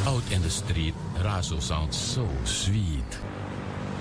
Out in the street, Razo sounds so sweet.